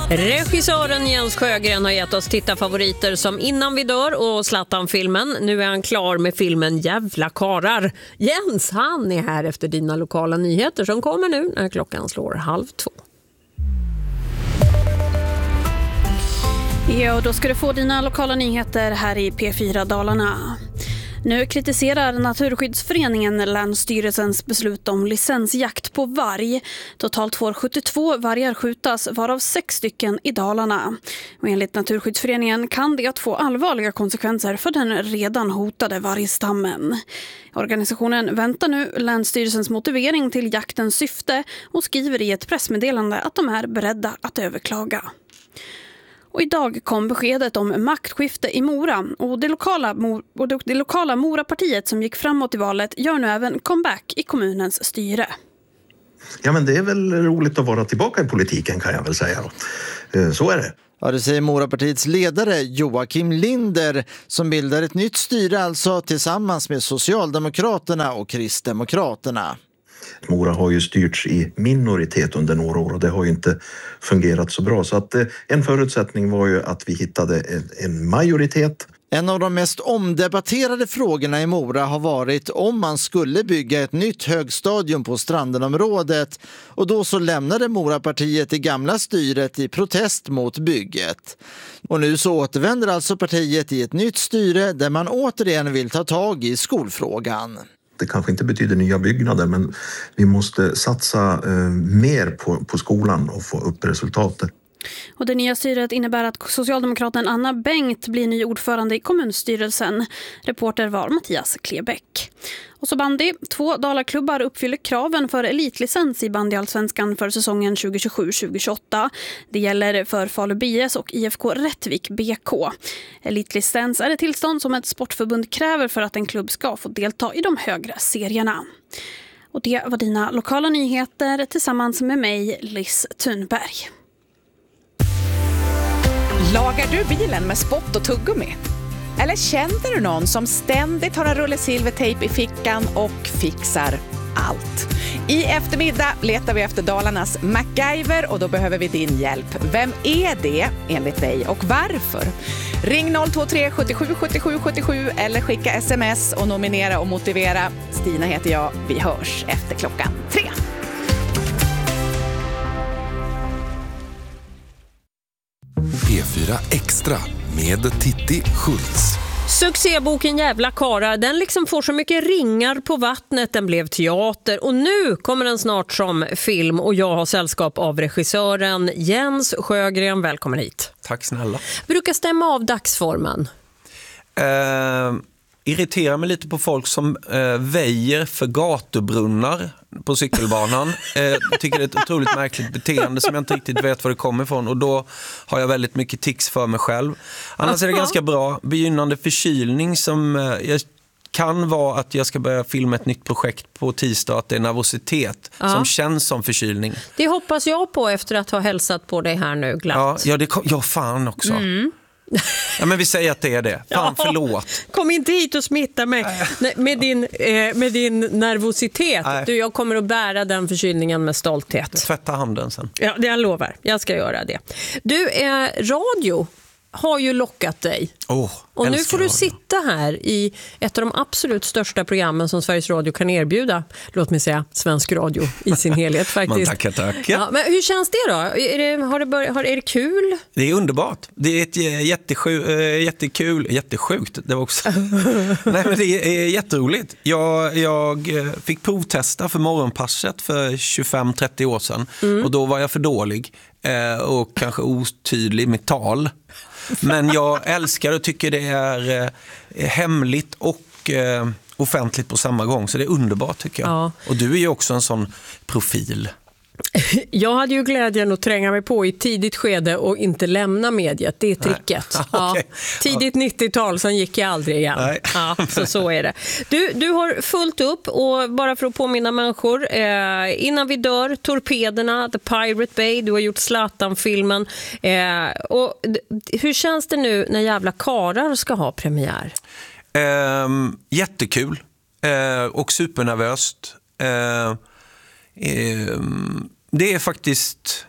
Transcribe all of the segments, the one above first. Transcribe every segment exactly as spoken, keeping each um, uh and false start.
Regissören Jens Sjögren har gett oss tittarfavoriter som Innan vi dör och Zlatan-filmen. Nu är han klar med filmen Jävla karar. Jens, han är här efter dina lokala nyheter som kommer nu när klockan slår halv två. Ja, och då ska du få dina lokala nyheter här i P fyra Dalarna. Nu kritiserar Naturskyddsföreningen Länsstyrelsens beslut om licensjakt på varg. Totalt får sjuttiotvå vargar skjutas, varav sex stycken i Dalarna. Och enligt Naturskyddsföreningen kan det få allvarliga konsekvenser för den redan hotade vargstammen. Organisationen väntar nu Länsstyrelsens motivering till jaktens syfte och skriver i ett pressmeddelande att de är beredda att överklaga. Och idag kom beskedet om maktskifte i Mora och det lokala, och det lokala Morapartiet som gick framåt i valet gör nu även comeback i kommunens styre. Ja, men det är väl roligt att vara tillbaka i politiken, kan jag väl säga. Så är det. Ja, det säger Morapartiets ledare Joakim Linder som bildar ett nytt styre alltså tillsammans med Socialdemokraterna och Kristdemokraterna. Mora har ju styrts i minoritet under några år och det har ju inte fungerat så bra. Så att eh, en förutsättning var ju att vi hittade en, en majoritet. En av de mest omdebatterade frågorna i Mora har varit om man skulle bygga ett nytt högstadium på Strandenområdet. Och då så lämnade Morapartiet det gamla styret i protest mot bygget. Och nu så återvänder alltså partiet i ett nytt styre där man återigen vill ta tag i skolfrågan. Det kanske inte betyder nya byggnader, men vi måste satsa eh, mer på, på skolan och få upp resultatet. Och det nya styret innebär att Socialdemokraten Anna Bengt blir ny ordförande i kommunstyrelsen. Reporter var Mattias Klebäck. Och så bandy. Två Dalaklubbar uppfyller kraven för elitlicens i bandyallsvenskan för säsongen tjugo tjugosju tjugo tjugoåtta. Det gäller för Falu B S och I F K Rättvik B K. Elitlicens är ett tillstånd som ett sportförbund kräver för att en klubb ska få delta i de högre serierna. Och det var dina lokala nyheter tillsammans med mig, Liz Thunberg. Lagar du bilen med spott och tuggummi? Eller känner du någon som ständigt har en rulle silvertejp i fickan och fixar allt? I eftermiddag letar vi efter Dalarnas MacGyver och då behöver vi din hjälp. Vem är det enligt dig och varför? Ring noll två tre sjuttiosju sjuttiosju sjuttiosju eller skicka sms och nominera och motivera. Stina heter jag. Vi hörs efter klockan tre. P fyra Extra med Titti Schultz. Succéboken Jävla karar, den liksom får så mycket ringar på vattnet, den blev teater och nu kommer den snart som film och jag har sällskap av regissören Jens Sjögren. Välkommen hit. Tack snälla. Brukar stämma av dagsformen? Eh, irriterar mig lite på folk som eh, väjer för gatubrunnar på cykelbanan. eh, tycker det är ett otroligt märkligt beteende som jag inte riktigt vet var det kommer ifrån och då har jag väldigt mycket tics för mig själv. Annars är det ganska bra. Begynnande förkylning som eh, jag kan vara att jag ska börja filma ett nytt projekt på tisdag, att det är nervositet ja. som känns som förkylning. Det hoppas jag på efter att ha hälsat på dig här nu glatt. Ja, ja, det kom, ja fan också. Mm. Ja, men vi säger att det är det. Fan, ja, förlåt. Kom inte hit och smitta mig med din, eh, med din nervositet. Du, jag kommer att bära den förkylningen med stolthet. Tvätta handen sen. Ja, det jag lovar. Jag ska göra det. Du, eh, radio har ju lockat dig. Oh, och nu får du radio. sitta här i ett av de absolut största programmen som Sveriges Radio kan erbjuda. Låt mig säga svensk radio i sin helhet faktiskt. Man tackar, tackar. Ja, men hur känns det då? Är det, har det börjat, har, är det kul? Det är underbart. Det är ett jättesju, jättekul, jättesjukt. Det var också. Nej, men det är jätteroligt. Jag, jag fick provtesta för morgonpasset för tjugofem trettio år sedan. Mm. Och då var jag för dålig och kanske otydlig med tal. Men jag älskar och tycker det är eh, hemligt och eh, offentligt på samma gång. Så det är underbart tycker jag. Ja. Och du är ju också en sån profil. Jag hade ju glädjen att tränga mig på i tidigt skede och inte lämna mediet. Det är tricket. Ja, okay. Tidigt nittiotal, sen gick jag aldrig igen. Nej. Ja, så, så är det. Du, du har fullt upp och bara för att påminna människor, eh, Innan vi dör, Torpederna, The Pirate Bay, du har gjort Zlatan-filmen. Eh, och hur känns det nu när Jävla karar ska ha premiär? Eh, jättekul eh, och supernervöst. Eh, Det är faktiskt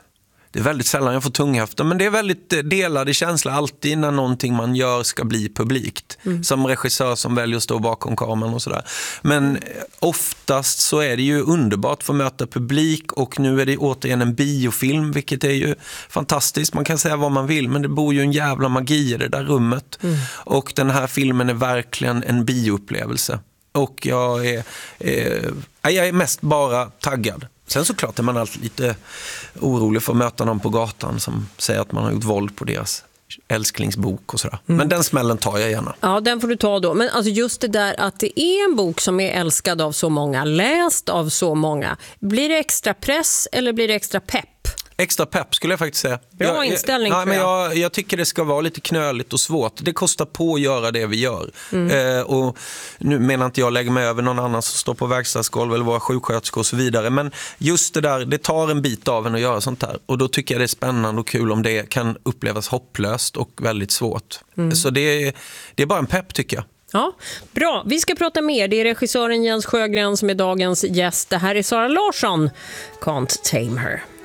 Det är väldigt sällan jag får tunghäfta, men det är väldigt delade känslor alltid när någonting man gör ska bli publikt. Mm. Som regissör som väljer att stå bakom kameran och sådär. Men oftast så är det ju underbart att få möta publik, och nu är det återigen en biofilm, vilket är ju fantastiskt. Man kan säga vad man vill, men det bor ju en jävla magi i det där rummet. Mm. Och den här filmen är verkligen en bioupplevelse. Och jag är, eh, jag är mest bara taggad. Sen såklart är man alltid lite orolig för att möta någon på gatan som säger att man har gjort våld på deras älsklingsbok och sådär. Mm. Men den smällen tar jag gärna. Ja, den får du ta då. Men alltså just det där att det är en bok som är älskad av så många, läst av så många. Blir det extra press eller blir det extra pepp? Extra pepp skulle jag faktiskt säga. Bra jag, inställning. Jag, nej, jag. Men jag, jag tycker det ska vara lite knöligt och svårt. Det kostar på att göra det vi gör. Mm. Eh, och nu menar inte jag lägga mig över någon annan som står på verkstadsgolv eller våra sjuksköterskor och så vidare. Men just det där, det tar en bit av en att göra sånt här. Och då tycker jag det är spännande och kul om det kan upplevas hopplöst och väldigt svårt. Mm. Så det är, det är bara en pepp tycker jag. Ja, bra. Vi ska prata mer. Det är regissören Jens Sjögren som är dagens gäst. Det här är Sara Larsson, Can't Tame Her.